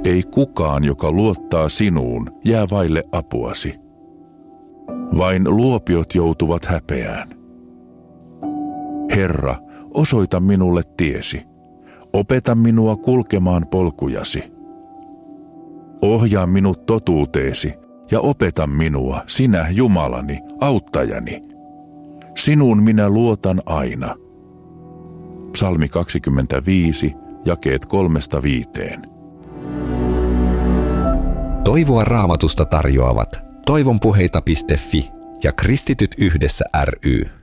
Ei kukaan, joka luottaa sinuun, jää vaille apuasi. Vain luopiot joutuvat häpeään. Herra, osoita minulle tiesi. Opeta minua kulkemaan polkujasi. Ohjaa minut totuuteesi ja opeta minua, sinä Jumalani, auttajani. Sinuun minä luotan aina. Psalmi 25, jakeet 3-5. Toivoa Raamatusta tarjoavat toivonpuheita.fi ja Kristityt yhdessä ry.